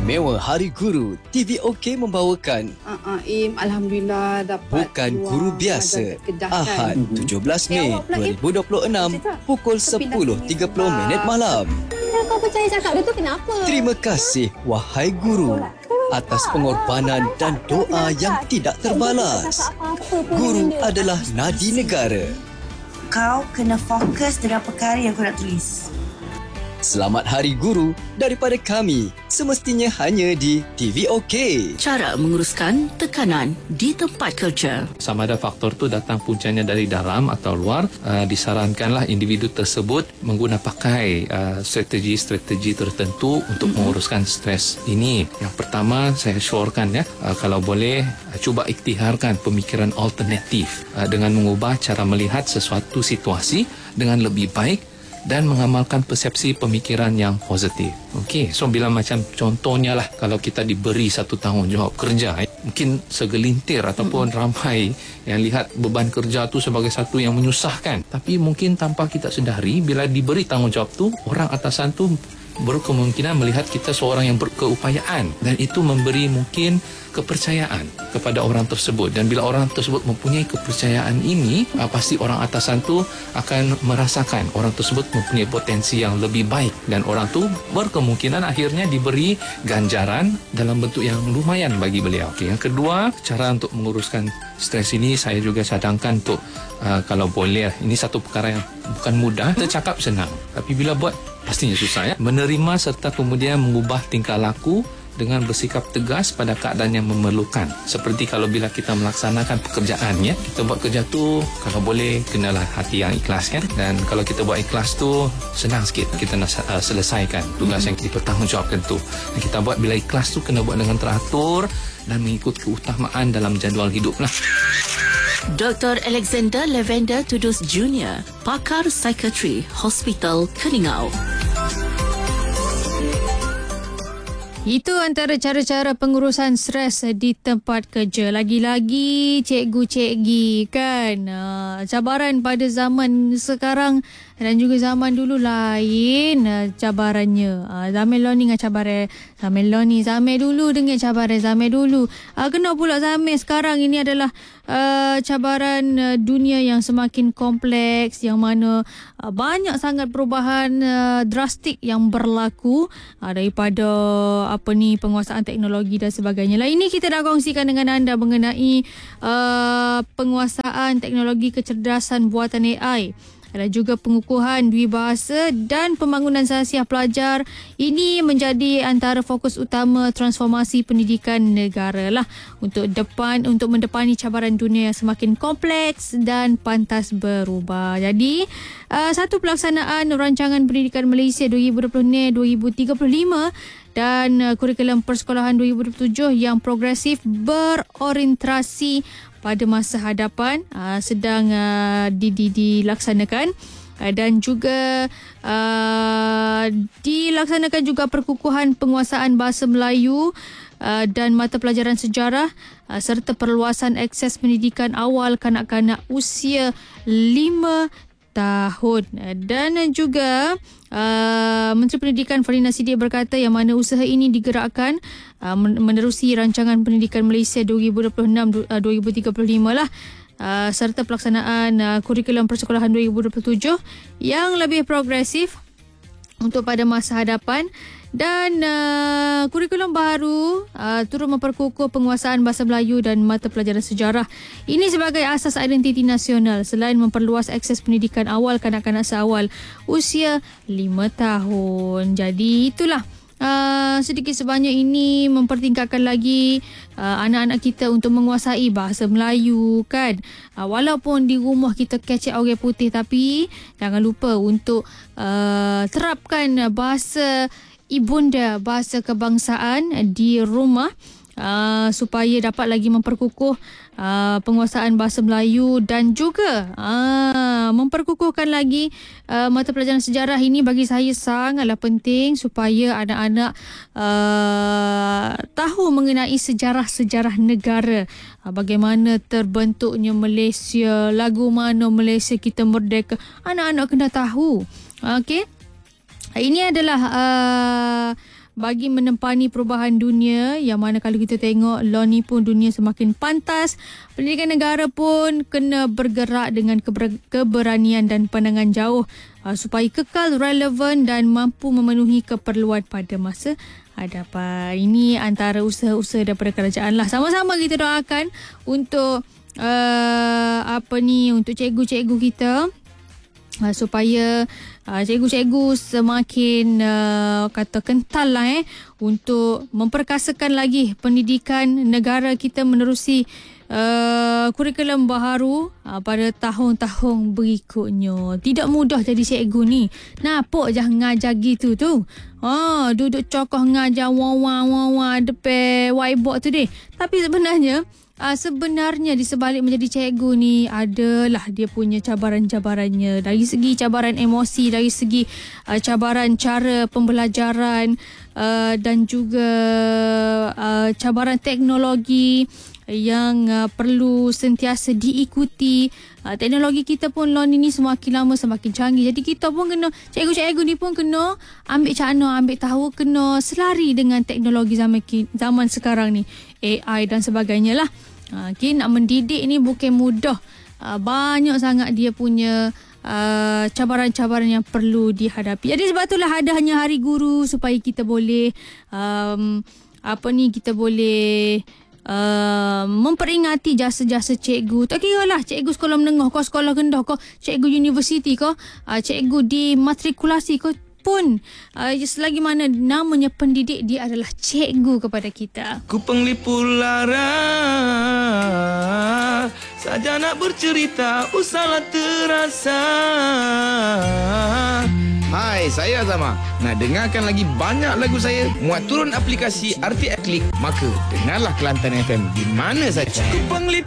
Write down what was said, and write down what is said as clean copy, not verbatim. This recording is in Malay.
Istimewa Hari Guru, TV OK membawakan Alhamdulillah dapat Bukan Guru Biasa, Ahad 17 Mei 2026 pukul 10.30 malam. Kau percaya cakap dia tu kenapa? Terima kasih wahai guru atas pengorbanan dan doa yang tidak terbalas. Guru adalah nadi negara. Kau kena fokus dengan perkara yang kau nak tulis. Selamat Hari Guru daripada kami, semestinya hanya di TV OK. Cara menguruskan tekanan di tempat kerja. Sama ada faktor tu datang puncanya dari dalam atau luar, disarankanlah individu tersebut pakai strategi-strategi tertentu untuk menguruskan stres ini. Yang pertama, saya syorkan kalau boleh cuba ikhtiharkan pemikiran alternatif dengan mengubah cara melihat sesuatu situasi dengan lebih baik dan mengamalkan persepsi pemikiran yang positif. Okey, so bila macam contohnya lah, kalau kita diberi satu tanggungjawab kerja, mungkin segelintir ataupun ramai yang lihat beban kerja tu sebagai satu yang menyusahkan. Tapi mungkin tanpa kita sedari, bila diberi tanggungjawab tu, orang atasan tu berkemungkinan melihat kita seorang yang berkeupayaan, dan itu memberi mungkin kepercayaan kepada orang tersebut. Dan bila orang tersebut mempunyai kepercayaan ini, pasti orang atasan tu akan merasakan orang tersebut mempunyai potensi yang lebih baik, dan orang tu berkemungkinan akhirnya diberi ganjaran dalam bentuk yang lumayan bagi beliau. Okay. Yang kedua, cara untuk menguruskan stres ini saya juga cadangkan untuk kalau boleh, ini satu perkara yang bukan mudah. Kita cakap senang, tapi bila buat pastinya susah. Menerima serta kemudian mengubah tingkah laku dengan bersikap tegas pada keadaan yang memerlukan. Seperti kalau bila kita melaksanakan pekerjaan, kita buat kerja tu kalau boleh kenalah hati yang ikhlas dan kalau kita buat ikhlas tu senang sikit kita nak selesaikan tugas yang kita bertanggungjawabkan tu. Dan kita buat bila ikhlas tu kena buat dengan teratur dan mengikut keutamaan dalam jadual hidup lah. Dr. Alexander Lavender Tudus Jr., pakar psikiatri Hospital Keningau. Itu antara cara-cara pengurusan stres di tempat kerja. Lagi-lagi cikgu-cikgi kan. Cabaran pada zaman sekarang dan juga zaman dulu lain cabarannya. Zaman lo ni dengan cabaran zaman lo ni. Zaman dulu dengan cabaran zaman dulu. Kena pula zaman sekarang ini adalah cabaran dunia yang semakin kompleks, yang mana banyak sangat perubahan drastik yang berlaku daripada penguasaan teknologi dan sebagainya. Lah ini kita nak kongsikan dengan anda mengenai penguasaan teknologi kecerdasan buatan AI. Ada juga pengukuhan dwibahasa dan pembangunan sahsiah pelajar. Ini menjadi antara fokus utama transformasi pendidikan negara lah untuk mendepani cabaran dunia yang semakin kompleks dan pantas berubah. Jadi, satu pelaksanaan Rancangan Pendidikan Malaysia 2020-2035 dan kurikulum persekolahan 2027 yang progresif berorientasi pada masa hadapan sedang dilaksanakan dan juga dilaksanakan juga perkukuhan penguasaan bahasa Melayu dan mata pelajaran sejarah serta perluasan akses pendidikan awal kanak-kanak usia 5 tahun. Dan juga Menteri Pendidikan Fardina Sidir berkata yang mana usaha ini digerakkan menerusi Rancangan Pendidikan Malaysia 2026-2035 lah, serta pelaksanaan kurikulum persekolahan 2027 yang lebih progresif untuk pada masa hadapan. Dan kurikulum baru turut memperkukuh penguasaan bahasa Melayu dan mata pelajaran sejarah. Ini sebagai asas identiti nasional selain memperluas akses pendidikan awal kanak-kanak seawal usia 5 tahun. Jadi itulah sedikit sebanyak ini mempertingkatkan lagi anak-anak kita untuk menguasai bahasa Melayu kan. Walaupun di rumah kita kecek orang putih, tapi jangan lupa untuk terapkan bahasa ibunda, bahasa kebangsaan di rumah supaya dapat lagi memperkukuh penguasaan bahasa Melayu dan juga memperkukuhkan lagi mata pelajaran sejarah. Ini bagi saya sangatlah penting supaya anak-anak tahu mengenai sejarah-sejarah negara, bagaimana terbentuknya Malaysia, lagu mana Malaysia kita merdeka. Anak-anak kena tahu. Okey. Ini adalah bagi menempani perubahan dunia, yang mana kalau kita tengok law ni pun dunia semakin pantas. Pendidikan negara pun kena bergerak dengan keberanian dan pandangan jauh supaya kekal relevan dan mampu memenuhi keperluan pada masa hadapan. Ini antara usaha-usaha daripada kerajaan lah. Sama-sama kita doakan untuk untuk cikgu-cikgu kita supaya cikgu-cikgu semakin kata kental lah untuk memperkasakan lagi pendidikan negara kita menerusi kurikulum baharu pada tahun-tahun berikutnya. Tidak mudah jadi cikgu ni. Nampak je ngajar gitu tu. Duduk cokoh ngajar wah depan whiteboard tu deh. Tapi sebenarnya di sebalik menjadi cikgu ni adalah dia punya cabaran-cabarannya. Dari segi cabaran emosi, dari segi cabaran cara pembelajaran dan juga cabaran teknologi yang perlu sentiasa diikuti. Teknologi kita pun law ni semakin lama semakin canggih. Jadi kita pun kena, cikgu-cikgu ni pun kena ambil cakna, ambil tahu, kena selari dengan teknologi zaman sekarang ni. AI dan sebagainya lah. Nak mendidik ni bukan mudah. Banyak sangat dia punya cabaran-cabaran yang perlu dihadapi. Jadi sebab itulah adanya Hari Guru supaya kita boleh kita boleh memperingati jasa-jasa cikgu. Tak kira lah cikgu sekolah menengah kau, sekolah rendah kau, cikgu universiti kau, cikgu di matrikulasi kau pun, selagi mana namanya pendidik, dia adalah cikgu kepada kita. Ku penglipu lara saja nak bercerita, usahlah terasa. Hai, saya Azama. Nak dengarkan lagi banyak lagu saya? Muat turun aplikasi RTX Klik, maka dengarlah Kelantan FM di mana saja. Ku penglipu